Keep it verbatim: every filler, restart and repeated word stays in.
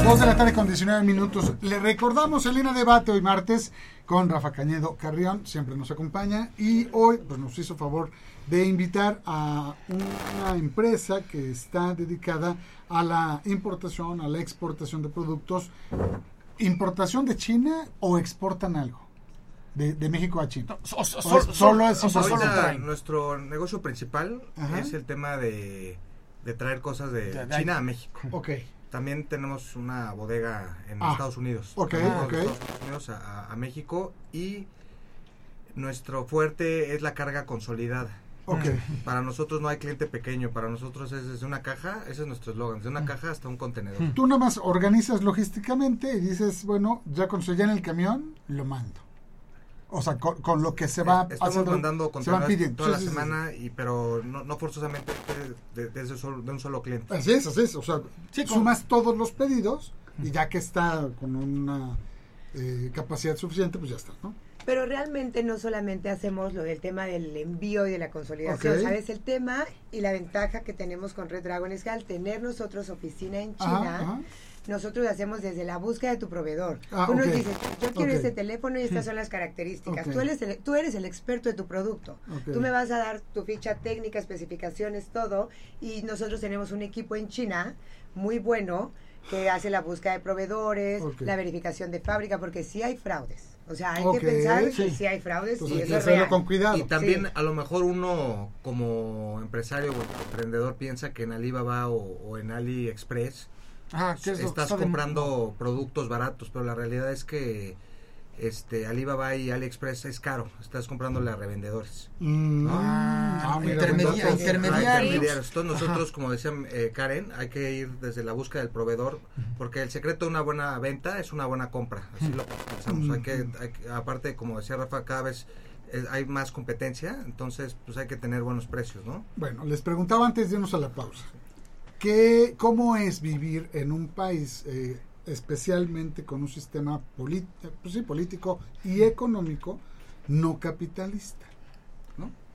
Dos de la tarde con diecinueve minutos. Le recordamos el Línea Debate hoy martes con Rafa Cañedo Carrión, siempre nos acompaña, y hoy pues nos hizo favor de invitar a una empresa que está dedicada a la importación, a la exportación de productos. ¿Importación de China o exportan algo? De, de México a China. No, so, so, o es, so, solo es so, so, solo traen. Nuestro negocio principal Ajá. es el tema de, de traer cosas de, de China de a México. Ok. También tenemos una bodega en ah, Estados Unidos. Ok, ok. De Estados Unidos a, a México, y nuestro fuerte es la carga consolidada. Okay. Para nosotros no hay cliente pequeño, para nosotros es desde una caja, ese es nuestro eslogan, desde una caja hasta un contenedor. Tú nada más organizas logísticamente y dices, bueno, ya cuando se llena el camión, lo mando. O sea, con, con lo que se va eh, Estamos haciendo, mandando contenedores toda sí, la sí, semana, sí. y pero no, no forzosamente de, de, de, solo, de un solo cliente. Así es, así es. O sea, sí, sumas con... todos los pedidos y ya que está con una eh, capacidad suficiente, pues ya está, ¿no? Pero realmente no solamente hacemos lo del tema del envío y de la consolidación, okay. ¿Sabes? El tema y la ventaja que tenemos con Red Dragon es que al tener nosotros oficina en China, ajá, ajá. nosotros hacemos desde la búsqueda de tu proveedor. Ah, tú okay. nos dices, yo quiero okay. este teléfono y estas son las características. Okay. Tú, eres el, tú eres el experto de tu producto. Okay. Tú me vas a dar tu ficha técnica, especificaciones, todo, y nosotros tenemos un equipo en China muy bueno que hace la búsqueda de proveedores, okay. la verificación de fábrica, porque sí hay fraudes. O sea, hay okay, que pensar sí. que si hay fraudes y eso es real. Con cuidado. Y también sí. a lo mejor uno como empresario o emprendedor piensa que en Alibaba o, o en AliExpress ah, ¿qué es estás lo que comprando de... productos baratos, pero la realidad es que este Alibaba y AliExpress es caro, estás comprándole a revendedores. Mm, ¿no? Ah, ah, intermedia, entonces, intermediarios. intermediarios. Entonces nosotros, Ajá. como decía eh, Karen, hay que ir desde la búsqueda del proveedor, porque el secreto de una buena venta es una buena compra. Así lo pensamos. Hay que, hay que, aparte, como decía Rafa, cada vez eh, hay más competencia, entonces pues hay que tener buenos precios, ¿no? Bueno, les preguntaba antes de irnos a la pausa, ¿qué, ¿cómo es vivir en un país eh, especialmente con un sistema pues sí, político y económico no capitalista, ¿no?